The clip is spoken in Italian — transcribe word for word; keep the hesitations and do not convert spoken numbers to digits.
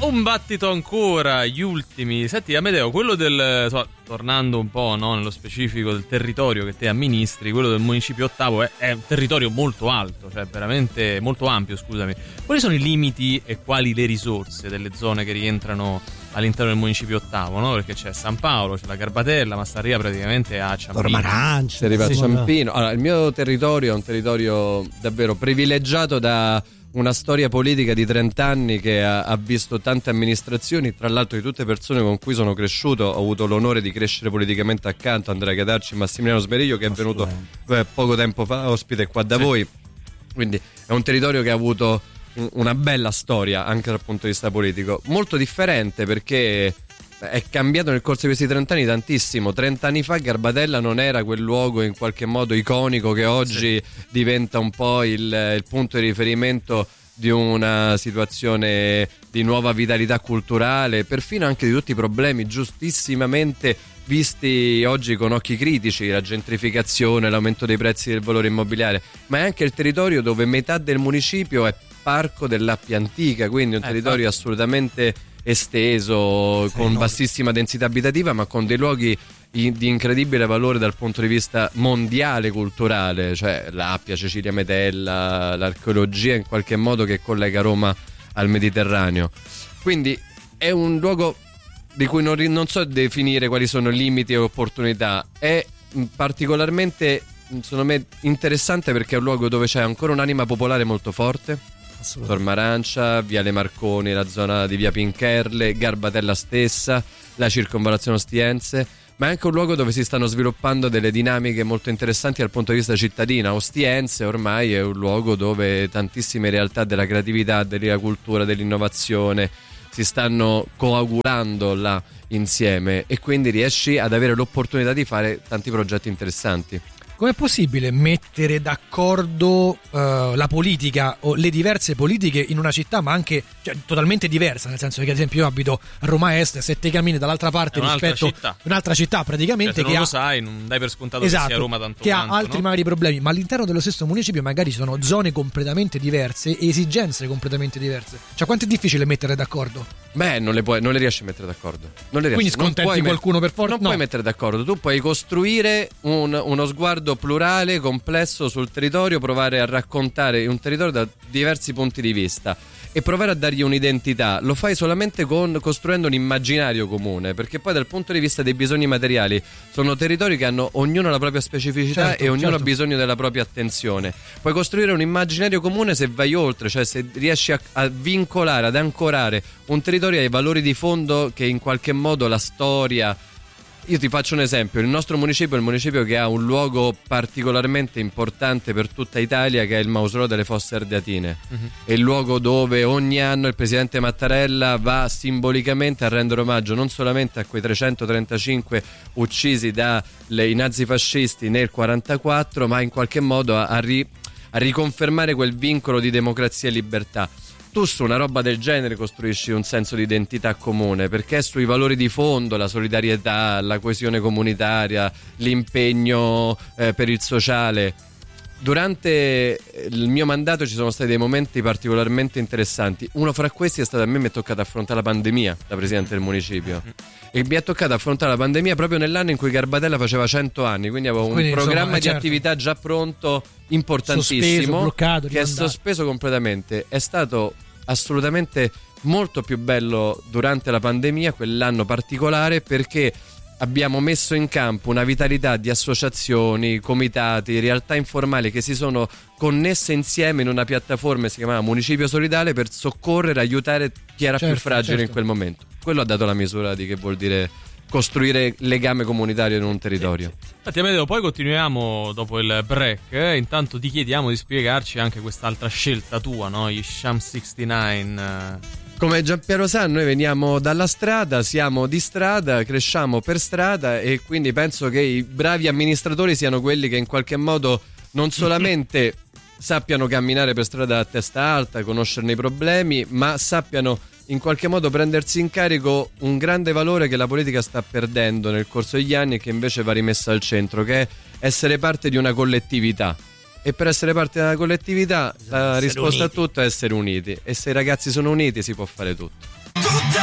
Un battito ancora, gli ultimi. Senti, Amedeo, quello del, so, tornando un po', no, nello specifico del territorio che te amministri, quello del municipio ottavo è, è un territorio molto alto, cioè veramente molto ampio, scusami. Quali sono i limiti e quali le risorse delle zone che rientrano all'interno del municipio ottavo, no? Perché c'è San Paolo, c'è la Garbatella, ma si arriva praticamente a Ciampino. Tormarancia, si arriva sì, a Ciampino. Allora, il mio territorio è un territorio davvero privilegiato da una storia politica di trenta anni che ha, ha visto tante amministrazioni, tra l'altro di tutte persone con cui sono cresciuto. Ho avuto l'onore di crescere politicamente accanto, Andrea Cadarci, Massimiliano Smeriglio, che è venuto eh, poco tempo fa ospite qua da sì. voi, quindi è un territorio che ha avuto un, una bella storia anche dal punto di vista politico, molto differente perché è cambiato nel corso di questi trenta anni tantissimo. trenta anni fa Garbatella non era quel luogo in qualche modo iconico che oggi sì. diventa un po' il, il punto di riferimento di una situazione di nuova vitalità culturale, perfino anche di tutti i problemi giustissimamente visti oggi con occhi critici, la gentrificazione, l'aumento dei prezzi del valore immobiliare, ma è anche il territorio dove metà del municipio è parco dell'Appia Antica, quindi un eh, territorio infatti. assolutamente esteso, sì, con no. bassissima densità abitativa, ma con dei luoghi di incredibile valore dal punto di vista mondiale culturale, cioè l'Appia, Cecilia Metella, l'archeologia in qualche modo che collega Roma al Mediterraneo. Quindi è un luogo di cui non, non so definire quali sono limiti e opportunità, è particolarmente, secondo me, interessante perché è un luogo dove c'è ancora un'anima popolare molto forte. Tormarancia, Viale Marconi, la zona di Via Pincherle, Garbatella stessa, la circonvallazione Ostiense, ma è anche un luogo dove si stanno sviluppando delle dinamiche molto interessanti dal punto di vista cittadino. Ostiense ormai è un luogo dove tantissime realtà della creatività, della cultura, dell'innovazione si stanno coagulando là insieme, e quindi riesci ad avere l'opportunità di fare tanti progetti interessanti. Com'è possibile mettere d'accordo uh, la politica o le diverse politiche in una città, ma anche cioè, totalmente diversa, nel senso che ad esempio io abito a Roma Est, sette cammini dall'altra parte rispetto a un'altra città praticamente, cioè, se che non ha, lo sai, non dai per scontato esatto, che sia Roma tanto che quanto, ha altri no? magari problemi, ma all'interno dello stesso municipio magari ci sono zone completamente diverse e esigenze completamente diverse. Cioè quanto è difficile mettere d'accordo? Beh, non le, puoi, non le riesci a mettere d'accordo. Non le riesci. Quindi scontenti non qualcuno met- per forza? Non no. puoi mettere d'accordo. Tu puoi costruire un, uno sguardo plurale, complesso sul territorio, provare a raccontare un territorio da diversi punti di vista e provare a dargli un'identità. Lo fai solamente con costruendo un immaginario comune, perché poi dal punto di vista dei bisogni materiali sono territori che hanno ognuno la propria specificità, certo, e ognuno certo. ha bisogno della propria attenzione. Puoi costruire un immaginario comune se vai oltre, cioè se riesci a, a vincolare, ad ancorare un territorio ai valori di fondo che in qualche modo la storia. Io ti faccio un esempio: il nostro municipio è il municipio che ha un luogo particolarmente importante per tutta Italia, che è il Mausoleo delle Fosse Ardeatine. Uh-huh. È il luogo dove ogni anno il presidente Mattarella va simbolicamente a rendere omaggio non solamente a quei trecentotrentacinque uccisi dai nazifascisti nel quarantaquattro, ma in qualche modo a, a, ri, a riconfermare quel vincolo di democrazia e libertà. Tu su una roba del genere costruisci un senso di identità comune, perché sui valori di fondo, la solidarietà, la coesione comunitaria, l'impegno eh, per il sociale. Durante il mio mandato ci sono stati dei momenti particolarmente interessanti. Uno fra questi è stato: a me mi è toccato affrontare la pandemia da presidente del municipio, e mi è toccato affrontare la pandemia proprio nell'anno in cui Garbatella faceva cento anni, quindi avevo quindi, un programma insomma, di certo. attività già pronto, importantissimo, sospeso, bloccato, che è sospeso completamente. È stato assolutamente molto più bello durante la pandemia, quell'anno particolare, perché abbiamo messo in campo una vitalità di associazioni, comitati, realtà informali che si sono connesse insieme in una piattaforma che si chiamava Municipio Solidale, per soccorrere, aiutare chi era certo, più fragile certo. in quel momento. Quello ha dato la misura di che vuol dire costruire legame comunitario in un territorio. Infatti, Amedeo, poi continuiamo dopo il break. Eh? Intanto ti chiediamo di spiegarci anche quest'altra scelta tua, no? Gli Sham sessantanove. Come Giampiero sa, noi veniamo dalla strada, siamo di strada, cresciamo per strada, e quindi penso che i bravi amministratori siano quelli che in qualche modo non solamente sappiano camminare per strada a testa alta, conoscerne i problemi, ma sappiano in qualche modo prendersi in carico un grande valore che la politica sta perdendo nel corso degli anni e che invece va rimesso al centro, che è essere parte di una collettività. E per essere parte della collettività la risposta uniti. a tutto è essere uniti, e se i ragazzi sono uniti si può fare tutto.